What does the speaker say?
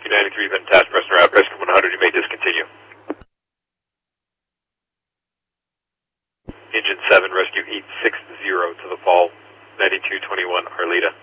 93, then task press route, rescue 100, you may discontinue. Engine 7, rescue 860 to the fall, 9221 Arleta.